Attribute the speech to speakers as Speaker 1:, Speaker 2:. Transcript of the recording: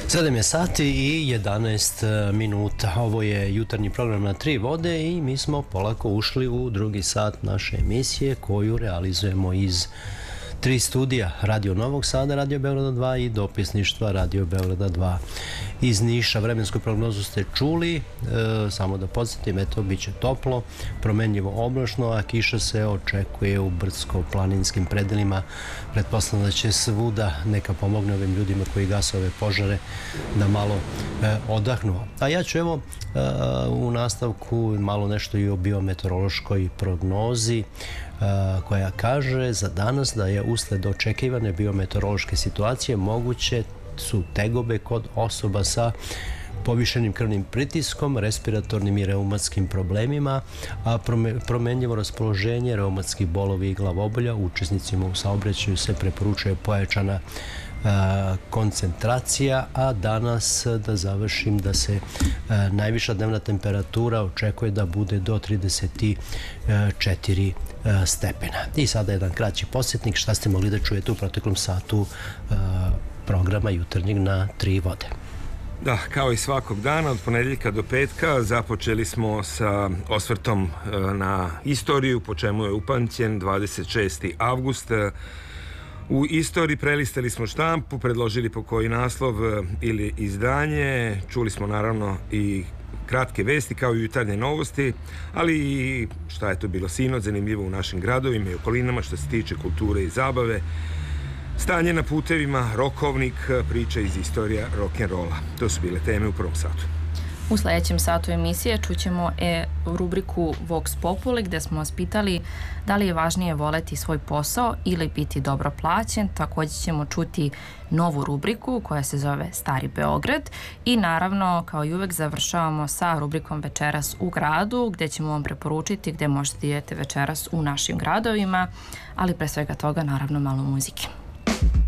Speaker 1: 7 je sati i 11 minuta. Ovo je jutarnji program na Tri vode i mi smo polako ušli u drugi sat naše emisije koju realizujemo iz tri studija, Radio Novog Sada, Radio Beograda 2 i dopisništva Radio Beograda 2 iz Niša. Vremensku prognozu ste čuli, samo da podsjetim, eto, bit će toplo, promenljivo oblačno, a kiša se očekuje u brdsko-planinskim predelima. Pretpostavljam da će svuda neka pomogne ovim ljudima koji gase ove požare da malo odahnu. A ja ću evo u nastavku malo nešto i o biometeorološkoj prognozi koja kaže za danas da je usled očekivane biometeorološke situacije moguće su tegobe kod osoba sa povišenim krvnim pritiskom, respiratornim i reumatskim problemima, a promenljivo raspoloženje, reumatski bolovi i glavobolja. Učesnicima u saobraćaju se preporučuje pojačana koncentracija, a danas da završim da se najviša dnevna temperatura očekuje da bude do 34 stepena. I sada jedan kraći podsjetnik šta ste mogli da čujete u proteklom satu programa jutarnjeg na Tri vode.
Speaker 2: Da, kao i svakog dana, od ponedjeljka do petka, započeli smo sa osvrtom na istoriju, po čemu je upamćen 26. avgust. U istoriji prelistali smo štampu, predložili po koji naslov ili izdanje, čuli smo naravno i kratke vesti kao i jutarnje novosti, ali i šta je to bilo sinoć zanimljivo u našim gradovima i okolinama što se tiče kulture i zabave, stanje na putevima, rokovnik, priča iz istorija rock'n'rolla. To su bile teme u prvom satu.
Speaker 3: U sledećem satu emisije čućemo rubriku Vox Populi gde smo vas pitali da li je važnije voleti svoj posao ili biti dobro plaćen. Takođe ćemo čuti novu rubriku koja se zove Stari Beograd i naravno kao i uvek završavamo sa rubrikom Večeras u gradu gde ćemo vam preporučiti gde možete idete večeras u našim gradovima, ali pre svega toga naravno malo muzike.